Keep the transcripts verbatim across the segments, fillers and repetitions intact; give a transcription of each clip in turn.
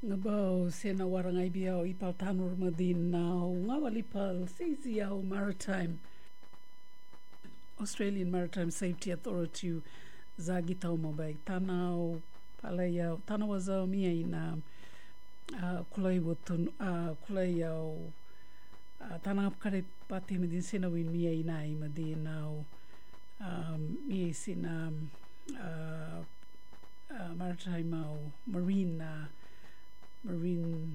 Ngabao sena warangai biao ipal tanur madinau ngawalipal Siziao Maritime Australian Maritime Safety Authority zagitau mobile tanau palayau tanawazao mia ina uh, kulai wotun uh, kulai au uh, tanangap kare pati madin sena win mia ina i madinau um, mia sina uh, uh, maritime au marine uh, marine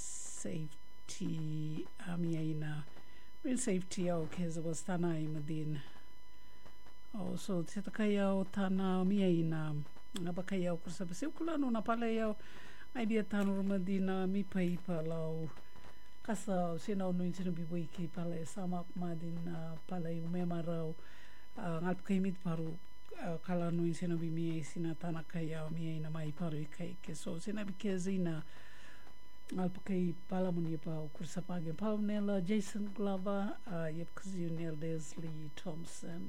safety amia ina marine safety au keza was tana i madin oh so te takai au tana mia ina ngabakai au kursa basiu kulano na pale au ai bia tano madina mi pai palau kasa sina no intino bi wiki pale sama madin pale ume marau ngalpakai mit paru kala no intino bi mia sina tana kai au mia ina mai paru kai ke so sina bi kezina Alpakai Palamuni Pau Kursapage Paunella, Jason Glover, uh, Yepkazunel Leslie Thompson.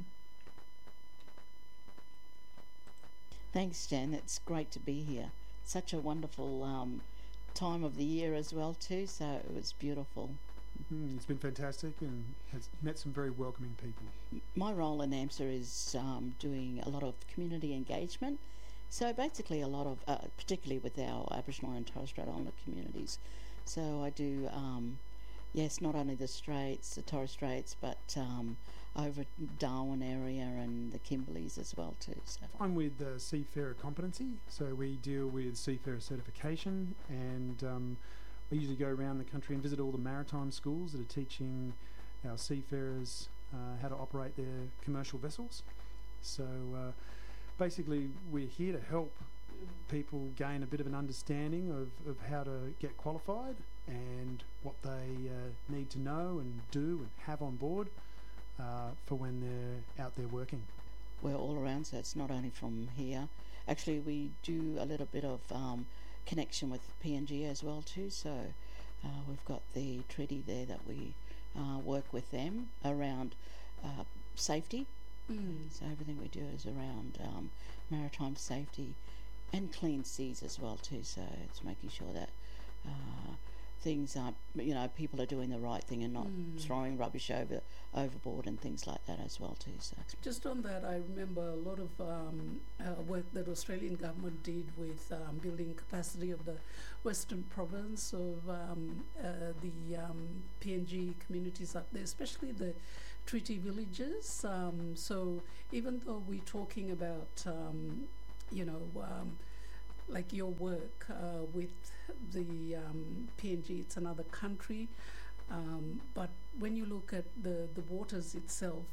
Thanks, Jan. It's great to be here. Such a wonderful um, time of the year as well, too, so it was beautiful. Mm, it's been fantastic and has met some very welcoming people. My role in AMSA is um, doing a lot of community engagement. So basically a lot of, uh, particularly with our Aboriginal and Torres Strait Islander communities. So I do, um, yes, not only the Straits, the Torres Straits, but um, over Darwin area and the Kimberleys as well too. So. I'm with uh, Seafarer Competency, so we deal with Seafarer certification, and um, I usually go around the country and visit all the maritime schools that are teaching our seafarers uh, how to operate their commercial vessels. So uh, basically, we're here to help people gain a bit of an understanding of, of how to get qualified and what they uh, need to know and do and have on board uh, for when they're out there working. We're all around, so it's not only from here. Actually, we do a little bit of um, connection with P N G as well too, so uh, we've got the treaty there that we uh, work with them around uh, safety. Mm. So everything we do is around um, maritime safety and clean seas as well too. So it's making sure that uh, things aren't, you know, people are doing the right thing and not mm. throwing rubbish over overboard and things like that as well too. So just on that, I remember a lot of um, uh, work that Australian government did with um, building capacity of the Western Province of um, uh, the um, P N G communities up there, especially the treaty villages. Um, so even though we're talking about, um, you know, um, like your work uh, with the um, P N G, it's another country. Um, but when you look at the, the waters itself,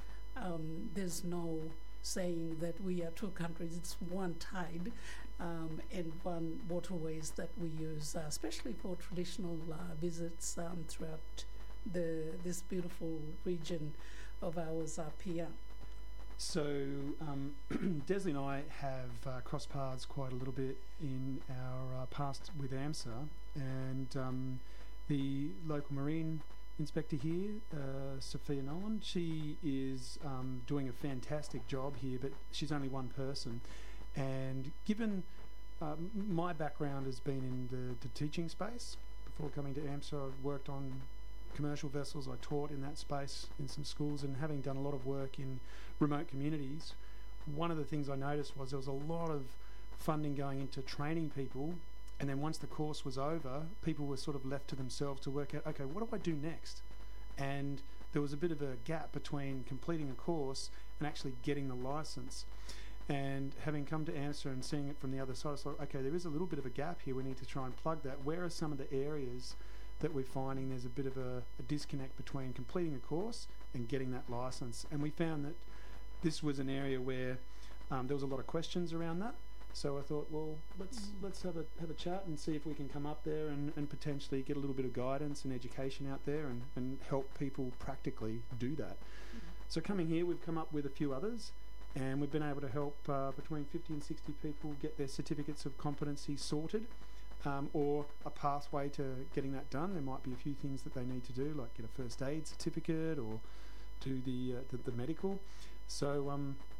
um, there's no saying that we are two countries. It's one tide um, and one waterways that we use, uh, especially for traditional uh, visits um, throughout the this beautiful region of ours up here. So um, Desley and I have uh, crossed paths quite a little bit in our uh, past with AMSA, and um, the local marine inspector here, uh, Sophia Nolan, she is um, doing a fantastic job here, but she's only one person. And given uh, my background has been in the, the teaching space, before coming to AMSA I've worked on commercial vessels. I taught in that space in some schools, and having done a lot of work in remote communities, one of the things I noticed was there was a lot of funding going into training people, and then once the course was over, people were sort of left to themselves to work out, okay, what do I do next? And there was a bit of a gap between completing a course and actually getting the license. And having come to AMSA and seeing it from the other side, I thought, okay, there is a little bit of a gap here. We need to try and plug that. Where are some of the areas that we're finding there's a bit of a, a disconnect between completing a course and getting that license? And we found that this was an area where um, there was a lot of questions around that. So I thought, well, let's mm. let's have a have a chat and see if we can come up there and, and potentially get a little bit of guidance and education out there and, and help people practically do that. Mm. So coming here, we've come up with a few others, and we've been able to help uh, between fifty and sixty people get their certificates of competency sorted, um, or a pathway to getting that done. There might be a few things that they need to do, like get a first aid certificate or do the uh, the, the medical. So um,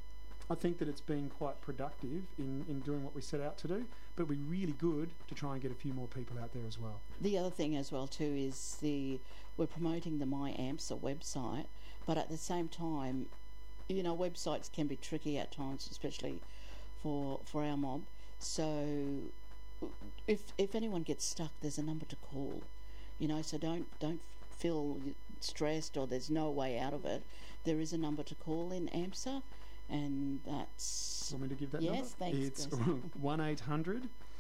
I think that it's been quite productive in, in doing what we set out to do, but it'd be really good to try and get a few more people out there as well. The other thing as well too is the we're promoting the My AMSA website, but at the same time, you know, websites can be tricky at times, especially for for our mob. So if if anyone gets stuck, there's a number to call. You know, so don't don't feel stressed or there's no way out of it. There is a number to call in AMSA, and that's... Want me to give that yes, number? Thanks, it's one eight hundred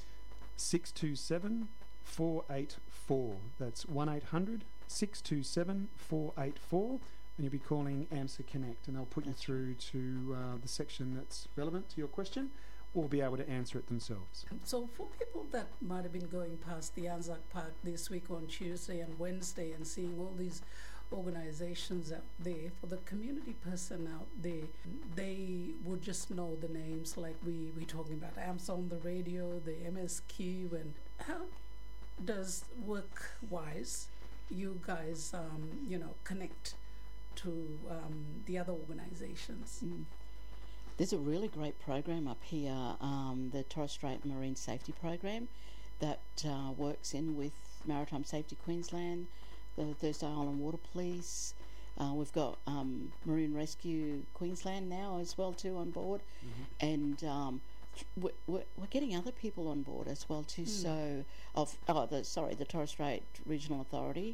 six two seven four eight four. That's one eight hundred six two seven four eight four, and you'll be calling AMSA Connect, and they'll put That's you through to uh, the section that's relevant to your question, or be able to answer it themselves. So for people that might have been going past the Anzac Park this week on Tuesday and Wednesday and seeing all these organizations out there, for the community person out there, they would just know the names, like we we're talking about AMSA on the radio, the M S Q, and how does work-wise you guys um, you know connect to um, the other organizations? Mm. There's a really great program up here, um, the Torres Strait Marine Safety Program, that uh, works in with Maritime Safety Queensland, the Thursday Island Water Police. Uh, we've got um, Marine Rescue Queensland now as well too on board, mm-hmm. and um, we're, we're, we're getting other people on board as well too. Mm. So, of oh, the sorry, the Torres Strait Regional Authority,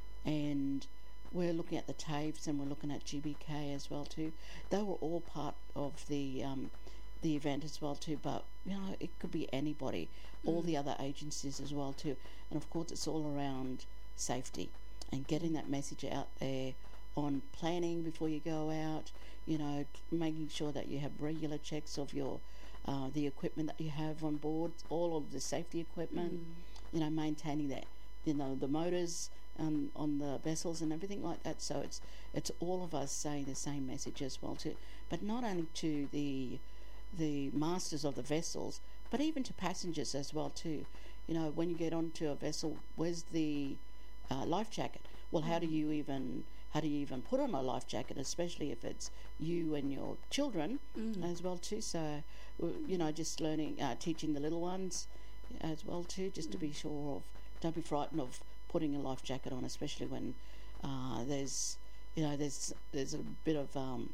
and we're looking at the TAFEs and we're looking at G B K as well too. They were all part of the um, the event as well too, but you know it could be anybody, mm. all the other agencies as well too, and of course it's all around safety and getting that message out there on planning before you go out. You know, making sure that you have regular checks of your uh, the equipment that you have on board, all of the safety equipment. Mm. You know, maintaining that, you know, the motors Um, on the vessels and everything like that. So it's it's all of us saying the same message as well too, but not only to the the masters of the vessels, but even to passengers as well too. You know, when you get onto a vessel, where's the uh, life jacket? Well, how do you even how do you even put on a life jacket, especially if it's you and your children mm. as well too? So you know, just learning, uh, teaching the little ones as well too, just mm. to be sure of. Don't be frightened of putting a life jacket on, especially when uh, there's, you know, there's there's a bit of um,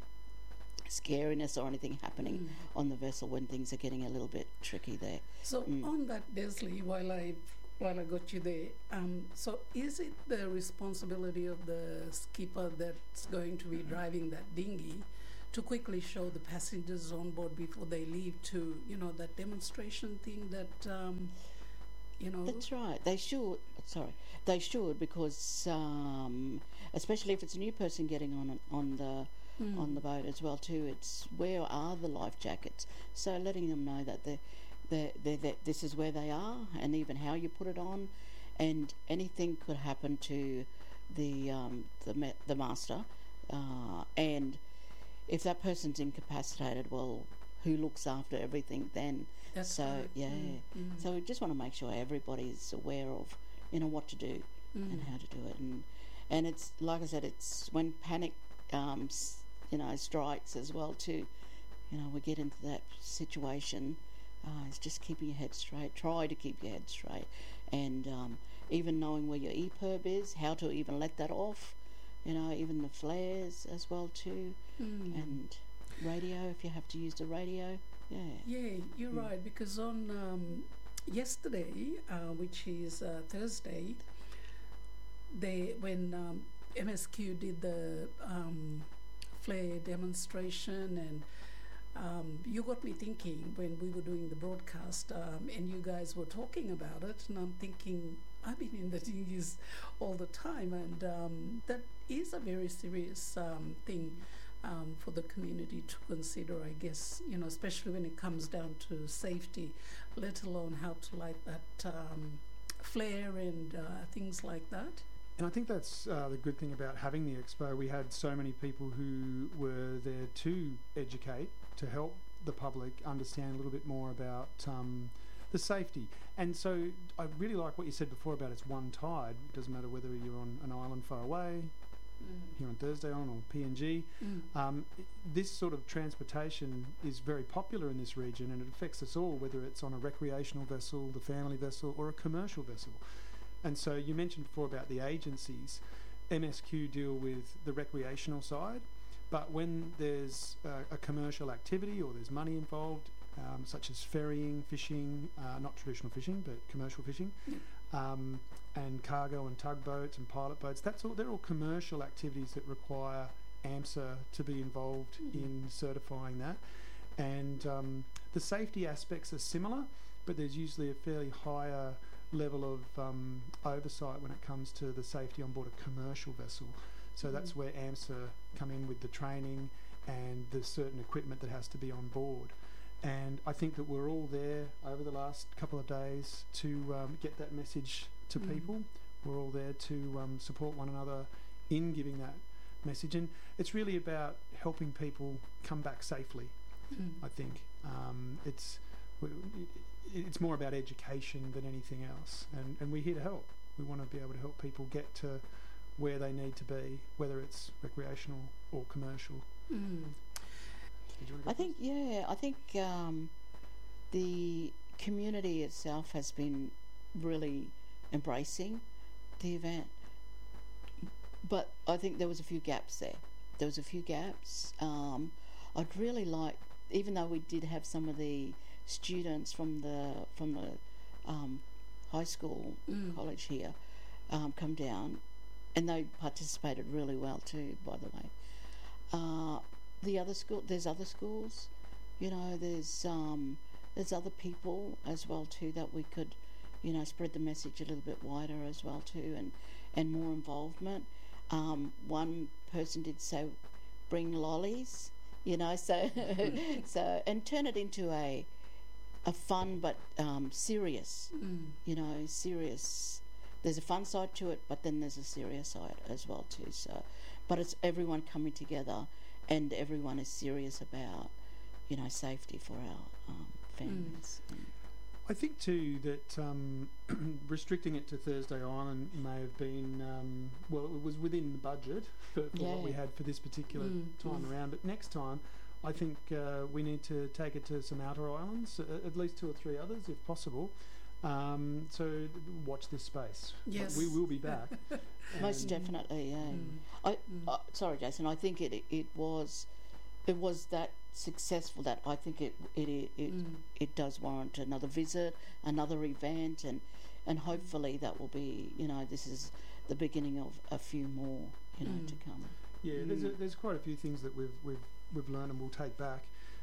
scariness or anything happening mm. on the vessel when things are getting a little bit tricky there. So mm. on that, Desley, while I while I got you there, um, so is it the responsibility of the skipper that's going to be driving that dinghy to quickly show the passengers on board before they leave to, you know, that demonstration thing that. Um, You know. That's right. They should. Sorry, they should because um, especially if it's a new person getting on on the mm. on the boat as well too. It's where are the life jackets? So letting them know that they they they they this is where they are, and even how you put it on, and anything could happen to the um, the ma- the master, uh, and if that person's incapacitated, well, who looks after everything then? That's so right. yeah, mm, mm. so we just want to make sure everybody's aware of, you know, what to do mm. and how to do it, and and it's like I said, it's when panic, um, you know, strikes as well too. You know, we get into that situation. Uh, it's just keeping your head straight. Try to keep your head straight, and um, even knowing where your E P I R B is, how to even let that off. You know, even the flares as well too, mm. and radio if you have to use the radio. Yeah. Yeah, you're mm. right, because on um, yesterday, uh, which is uh, Thursday, they when um, M S Q did the um, flare demonstration, and um, you got me thinking when we were doing the broadcast, um, and you guys were talking about it, and I'm thinking, I've been in the dinghies all the time, and um, that is a very serious um, thing. Um, for the community to consider, I guess, you know, especially when it comes down to safety, let alone how to light that um, flare and uh, things like that. And I think that's uh, the good thing about having the expo. We had so many people who were there to educate, to help the public understand a little bit more about um, the safety. And so I really like what you said before about it's one tide. It doesn't matter whether you're on an island far away, Mm. here on Thursday Island or P N G. Mm. Um, i- this sort of transportation is very popular in this region, and it affects us all, whether it's on a recreational vessel, the family vessel, or a commercial vessel. And so you mentioned before about the agencies. M S Q deal with the recreational side, but when there's uh, a commercial activity or there's money involved, um, such as ferrying, fishing, uh, not traditional fishing, but commercial fishing, Yeah. um, and cargo and tugboats and pilot boats, that's all, they're all commercial activities that require AMSA to be involved Mhm. in certifying that. And um, the safety aspects are similar, but there's usually a fairly higher level of um, oversight when it comes to the safety on board a commercial vessel. So that's Mhm. where AMSA come in with the training and the certain equipment that has to be on board. And I think that we're all there over the last couple of days to um, get that message to Mm. people. We're all there to um, support one another in giving that message. And it's really about helping people come back safely, Mm. I think. Um, it's w- it's more about education than anything else. And, and we're here to help. We want to be able to help people get to where they need to be, whether it's recreational or commercial. Mm. Did you want to go I think, yeah, I think um, the community itself has been really embracing the event. But I think there was a few gaps there. There was a few gaps. Um, I'd really like, even though we did have some of the students from the from the um, high school, Mm. college here, um, come down, and they participated really well too, by the way. Uh, the other school, there's other schools, you know, there's um, there's other people as well too that we could, you know, spread the message a little bit wider as well too, and and more involvement. Um, one person did say, bring lollies, you know, so so and turn it into a a fun but um, serious, Mm. you know, serious. There's a fun side to it, but then there's a serious side as well too. So, but it's everyone coming together, and everyone is serious about, you know, safety for our um, families. Mm. I think too that um, restricting it to Thursday Island may have been um, well, it was within the budget for, for what we Yeah. had for this particular Mm, time mm. around. But next time, I think uh, we need to take it to some outer islands, uh, at least two or three others, if possible. Um, so watch this space. But Yes. we will be back. Most And- definitely, yeah. Mm. I Mm. uh, sorry, Jason. I think it it was it was that successful that I think it it it it, Mm. it does warrant another visit, another event, and and hopefully that will be, you know, this is the beginning of a few more, you know, Mm. to come. Yeah, there's a, Mm. there's quite a few things that we've we've we've learned and we'll take back.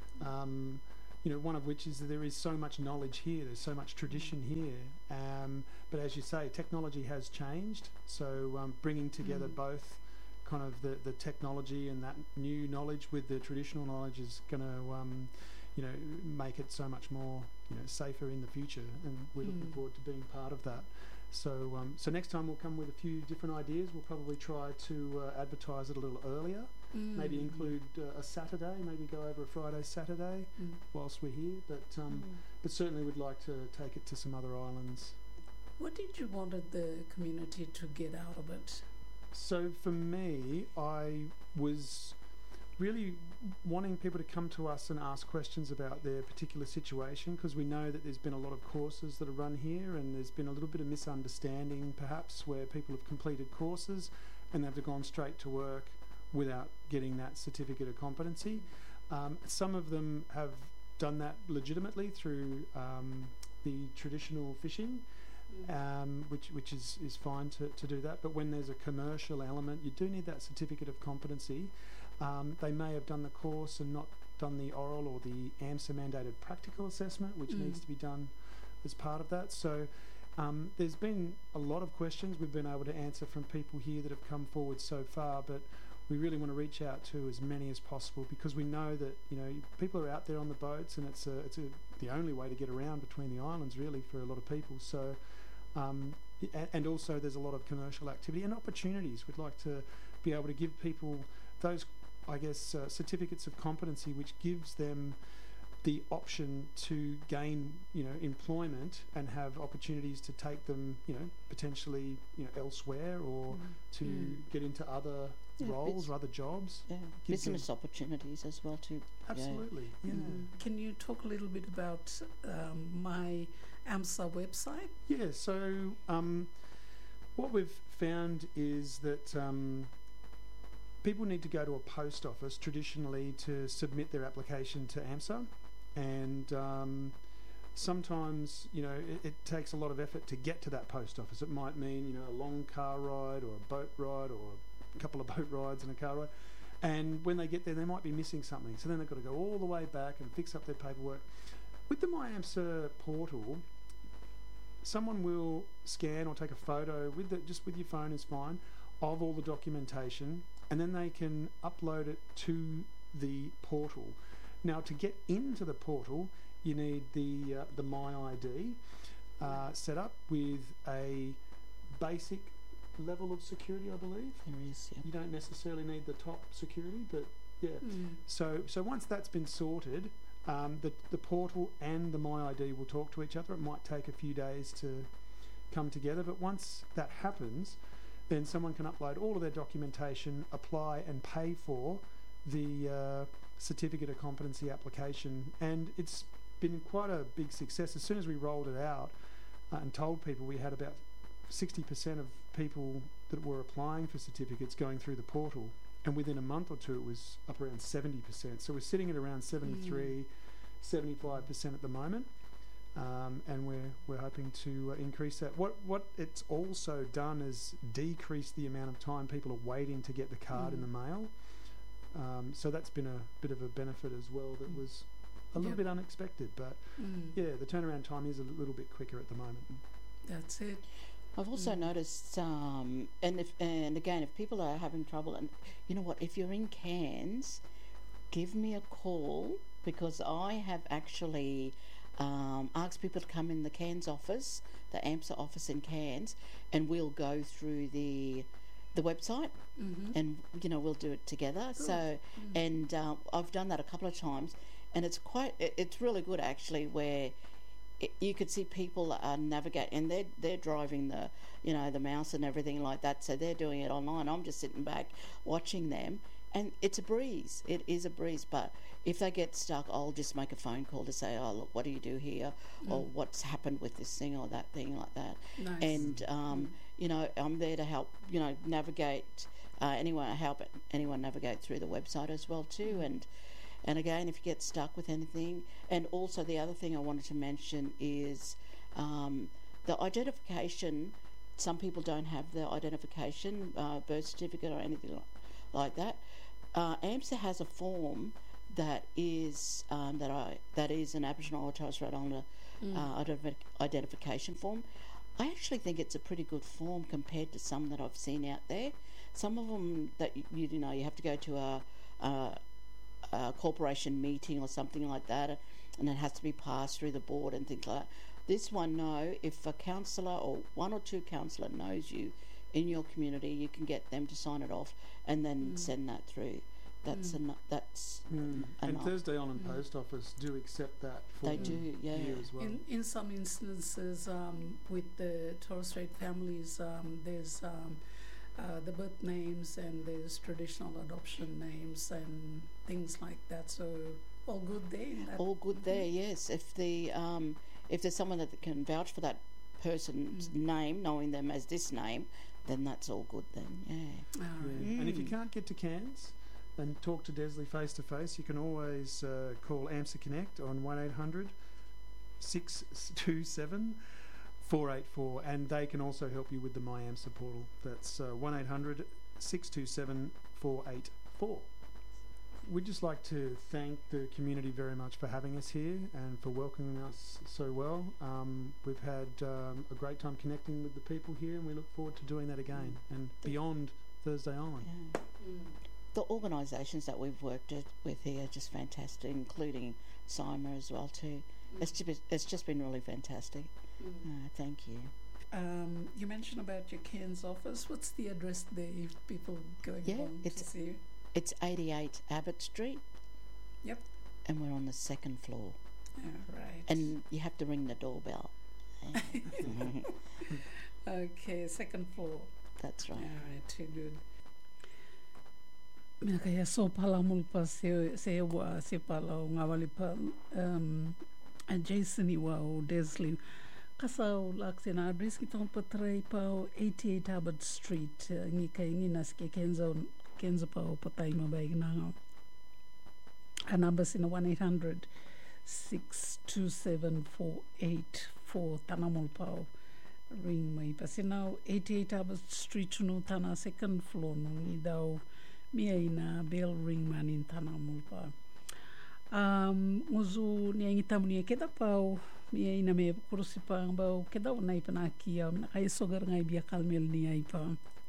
Um, you know, one of which is that there is so much knowledge here. There's so much tradition here. Um, but as you say, technology has changed. So um, bringing together Mm. both kind of the, the technology and that new knowledge with the traditional knowledge is going to, um, you know, make it so much more, you know, safer in the future. And we're looking Mm. forward to being part of that. So, um, so next time we'll come with a few different ideas. We'll probably try to uh, advertise it a little earlier. Mm. Maybe include uh, a Saturday. Maybe go over a Friday, Saturday Mm. whilst we're here. But um, but certainly would like to take it to some other islands. What did you wanted the community to get out of it? So for me, I was really wanting people to come to us and ask questions about their particular situation, because we know that there's been a lot of courses that are run here, and there's been a little bit of misunderstanding perhaps where people have completed courses and they've gone straight to work without getting that certificate of competency. Um, some of them have done that legitimately through um, the traditional fishing, um, which which is, is fine to, to do that. But when there's a commercial element, you do need that certificate of competency. Um, they may have done the course and not done the oral or the AMSA mandated practical assessment, which Mm. needs to be done as part of that. So um, there's been a lot of questions we've been able to answer from people here that have come forward so far, but we really want to reach out to as many as possible, because we know that, you know, people are out there on the boats, and it's a, it's a, the only way to get around between the islands really for a lot of people. So um, a- and also there's a lot of commercial activity and opportunities. We'd like to be able to give people those, I guess, uh, certificates of competency, which gives them the option to gain, you know, employment and have opportunities to take them, you know, potentially, you know, elsewhere, or Mm. to Mm. get into other Yeah, roles bus- or other jobs. Yeah, Gives them- business opportunities as well too. Absolutely, yeah. Mm. Can you talk a little bit about um, my AMSA website? Yeah, so um, what we've found is that um, people need to go to a post office traditionally to submit their application to AMSA, and um, sometimes, you know, it, it takes a lot of effort to get to that post office. It might mean, you know, a long car ride or a boat ride or a couple of boat rides and a car ride. And when they get there, they might be missing something. So then they've got to go all the way back and fix up their paperwork. With the MyAMSA portal, someone will scan or take a photo with the, just with your phone is fine, of all the documentation, and then they can upload it to the portal. Now, to get into the portal, you need the uh, the My I D uh, set up with a basic level of security, I believe. There is, yeah. You don't necessarily need the top security, but yeah. Mm. So so once that's been sorted, um, the the portal and the My I D will talk to each other. It might take a few days to come together, but once that happens, then someone can upload all of their documentation, apply and pay for the uh, certificate of competency application, and it's been quite a big success. As soon as we rolled it out uh, and told people, we had about sixty percent of people that were applying for certificates going through the portal, and within a month or two it was up around seventy percent. So we're sitting at around seventy-three, seventy-five percent at the moment, um, and we're we're hoping to uh, increase that. What what it's also done is decrease the amount of time people are waiting to get the card Mm. in the mail. Um, so that's been a bit of a benefit as well. That was a little Yep. bit unexpected, but Mm. yeah, the turnaround time is a little bit quicker at the moment. That's it. I've also Mm. noticed, um, and if and again, if people are having trouble, and you know what, if you're in Cairns, give me a call, because I have actually um, asked people to come in the Cairns office, the AMSA office in Cairns, and we'll go through the the website, Mm-hmm. and you know we'll do it together. So, Mm. and uh, I've done that a couple of times, and it's quite, it, it's really good actually, where it, you could see people uh, navigate, and they're they're driving the, you know, the mouse and everything like that. So they're doing it online. I'm just sitting back watching them, and it's a breeze. It is a breeze. But if they get stuck, I'll just make a phone call to say, oh look, what do you do here, or Mm. what's happened with this thing or that thing like that. Nice. And um, you know, I'm there to help, you know, navigate uh, anyone, help anyone navigate through the website as well too. And and again, if you get stuck with anything, and also the other thing I wanted to mention is um, the identification. Some people don't have the identification, uh, birth certificate or anything like, like that. Uh, AMSA has a form that is um, that I that is an Aboriginal or Torres Strait Islander Mm. uh, identif- identification form. I actually think it's a pretty good form compared to some that I've seen out there. Some of them that you, you know you have to go to a, a, a corporation meeting or something like that, and it has to be passed through the board and things like that. This one, no. If a councillor or one or two councillor knows you in your community, you can get them to sign it off and then Mm. send that through. That's Mm. enough. That's Mm. And enough. Thursday Island Mm. Post Office do accept that They form do, yeah. here as well. In in some instances, um, with the Torres Strait families, um, there's um, uh, the birth names and there's traditional adoption names and things like that. So all good there. In that. all good there. Yes, if the um, if there's someone that can vouch for that person's Mm. name, knowing them as this name, then that's all good. Then, yeah. All right. Yeah. And if you Mm. can't get to Cairns and talk to Desley face to face, you can always uh, call AMSA Connect on one eight hundred six two seven four eight four, and they can also help you with the My AMSA portal. That's uh, one eight hundred six two seven four eight four. We'd just like to thank the community very much for having us here and for welcoming us so well. Um, we've had um, a great time connecting with the people here, and we look forward to doing that again and beyond Thursday Island. yeah. Mm. The organisations that we've worked at, with here are just fantastic, including CIMA as well too. It's just, been- it's just been really fantastic. Mm. Uh, thank you. Um, you mentioned about your Cairns office. What's the address there if people going Yeah, along to it's- see you? It's eighty-eight Abbott Street. Yep. And we're on the second floor. All right. And you have to ring the doorbell. okay, second floor. That's All right. right, too good. Mea kai a so pala mulpa se, se wa se pala o ngawali pa um, a Jason i wa o Desley. Kasa o laksena address ki tong patrai pa o eighty-eight Hubbard Street. Uh, ngi kai ngi nas ke kenza, kenza pa o patai mabai nanga. A number sina one eight hundred six two seven four eight four tana mulpa o ring mai. Pa sina o eighty-eight Hubbard Street no tana second floor no ngi dau mia ina bell ring man in tana mulpa. Um, ngozu ni angi tamu ni keda pau mia ina me kurusi pa ambau keda o nai pana kia mina kai sogar ngai bia kalmel ni ai pa.